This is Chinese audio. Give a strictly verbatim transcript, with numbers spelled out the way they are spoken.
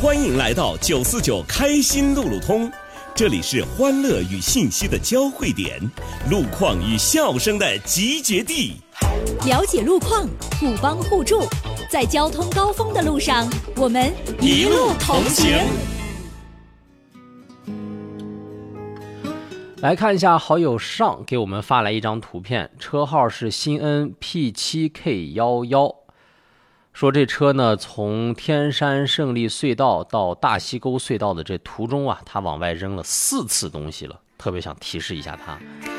欢迎来到九四九开心路路通，这里是欢乐与信息的交汇点，路况与笑声的集结地。 了解路况，互帮互助，在交通高峰的路上，我们一路同行。 来看一下好友上给我们发来一张图片，车号是新恩 P 七 K 一一，说这车呢从天山胜利隧道到大溪沟隧道的这途中啊，他往外扔了四次东西了，特别想提示一下他。